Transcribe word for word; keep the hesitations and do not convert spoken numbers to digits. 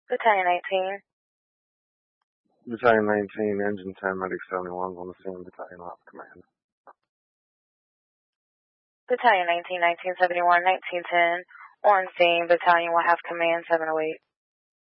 Battalion nineteen. Battalion nineteen, Engine ten, Medic seventy-one, on the scene, Battalion Ops Command. Battalion nineteen, nineteen seventy-one, nineteen ten, on scene, Battalion will have command seven oh eight.